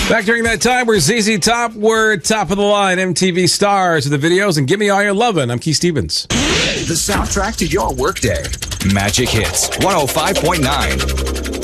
Back during that time where ZZ Top were top of the line MTV stars with the videos and Give Me All Your Lovin'. I'm Keith Stevens. The soundtrack to your workday. Magic Hits 105.9.